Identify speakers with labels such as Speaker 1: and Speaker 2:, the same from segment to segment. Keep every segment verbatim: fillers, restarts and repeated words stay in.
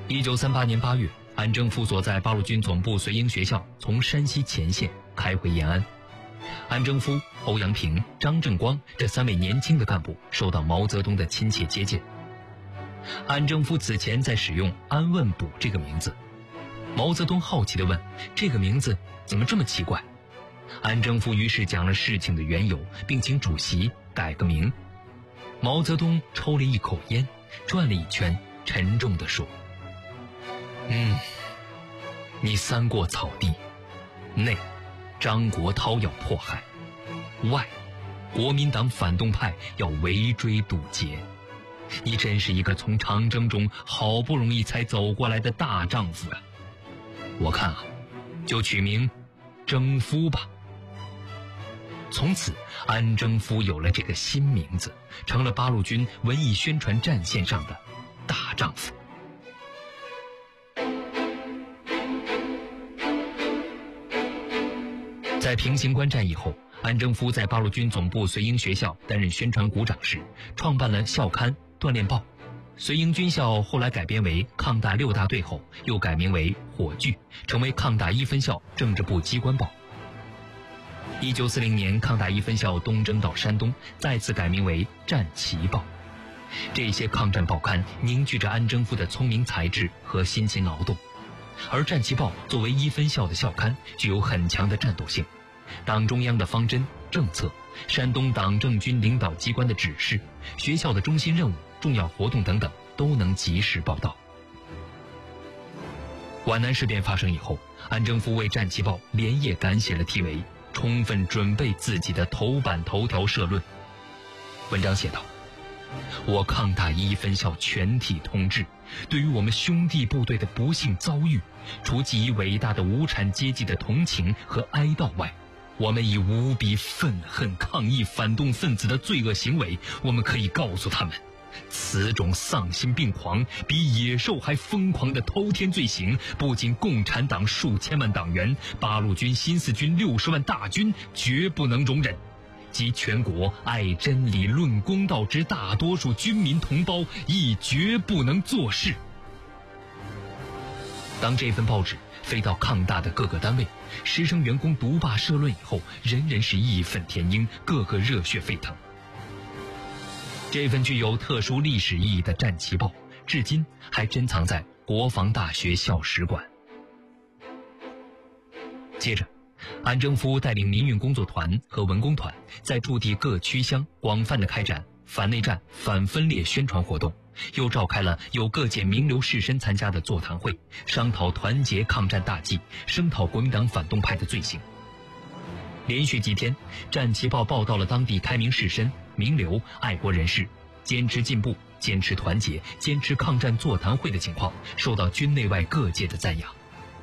Speaker 1: 一九三八年八月，安政夫所在八路军总部随营学校从山西前线开回延安。安政夫、欧阳平、张正光这三位年轻的干部受到毛泽东的亲切接见。安政夫此前在使用安问补这个名字，毛泽东好奇地问：这个名字怎么这么奇怪？安政夫于是讲了事情的缘由，并请主席改个名。毛泽东抽了一口烟，转了一圈，沉重地说：嗯，你三过草地，内张国焘要迫害，外国民党反动派要围追堵截，你真是一个从长征中好不容易才走过来的大丈夫啊！我看啊，就取名征夫吧。从此，安征夫有了这个新名字，成了八路军文艺宣传战线上的大丈夫。在平型关战以后，安征夫在八路军总部随营学校担任宣传股长时，创办了校刊《锻炼报》。随营军校后来改编为抗大六大队后，又改名为火炬，成为抗大一分校政治部机关报。一九四零年，抗大一分校东征到山东，再次改名为战旗报。这些抗战报刊凝聚着安征夫的聪明才智和辛勤劳动。而战旗报作为一分校的校刊，具有很强的战斗性，党中央的方针、政策、山东党政军领导机关的指示、学校的中心任务、重要活动等等，都能及时报道。皖南事变发生以后，安征夫为战旗报连夜赶写了题为“充分准备自己的头版头条社论”。文章写道：我抗大一分校全体同志对于我们兄弟部队的不幸遭遇，除给予伟大的无产阶级的同情和哀悼外，我们以无比愤恨抗议反动分子的罪恶行为，我们可以告诉他们，此种丧心病狂、比野兽还疯狂的滔天罪行，不仅共产党数千万党员、八路军新四军六十万大军绝不能容忍，及全国爱真理、论公道之大多数军民同胞亦绝不能坐视。当这份报纸飞到抗大的各个单位，师生员工独霸社论以后，人人是义愤填膺，个个热血沸腾。这份具有特殊历史意义的战旗报，至今还珍藏在国防大学校史馆。接着，安征夫带领民运工作团和文工团，在驻地各区乡广泛地开展反内战、反分裂宣传活动，又召开了有各界名流士绅参加的座谈会，商讨团结抗战大计，声讨国民党反动派的罪行。连续几天，战旗报报道了当地开明士绅、名流、爱国人士坚持进步、坚持团结、坚持抗战座谈会的情况，受到军内外各界的赞扬。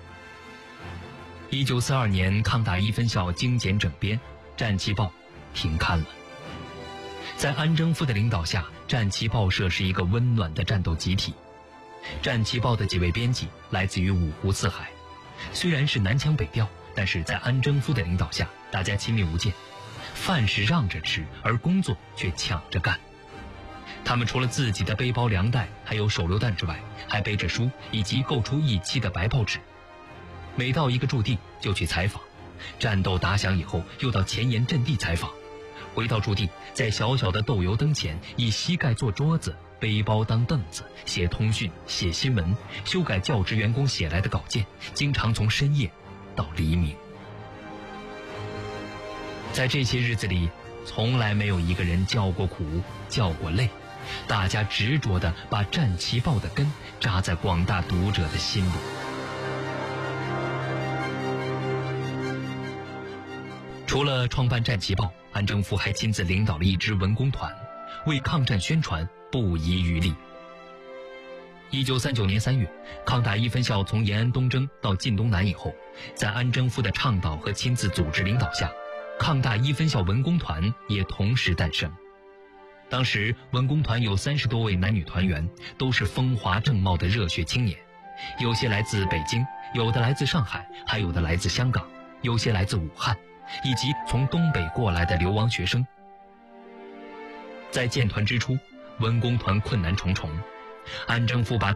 Speaker 1: 一九四二年，抗大一分校精简整编，战旗报停刊了。在安征夫的领导下，战旗报社是一个温暖的战斗集体。战旗报的几位编辑来自于五湖四海，虽然是南腔北调，但是在安征夫的领导下，大家亲密无间，饭是让着吃，而工作却抢着干。他们除了自己的背包粮袋还有手榴弹之外，还背着书以及购出一期的白报纸。每到一个驻地就去采访，战斗打响以后又到前沿阵地采访，回到驻地，在小小的豆油灯前以膝盖做桌子，背包当凳子，写通讯、写新闻，修改教职员工写来的稿件，经常从深夜到黎明。在这些日子里，从来没有一个人叫过苦、叫过累，大家执着地把战旗报的根扎在广大读者的心里。除了创办战旗报，安征夫还亲自领导了一支文工团，为抗战宣传不遗余力。一九三九年三月，抗大一分校从延安东征到晋东南以后，在安征夫的倡导和亲自组织领导下，抗大一分校文工团也同时诞生。当时文工团有三十多位男女团员，都是风华正茂的热血青年，有些来自北京，有的来自上海，还有的来自香港，有些来自武汉，以及从东北过来的流亡学生。在建团之初，文工团困难重重，安征夫把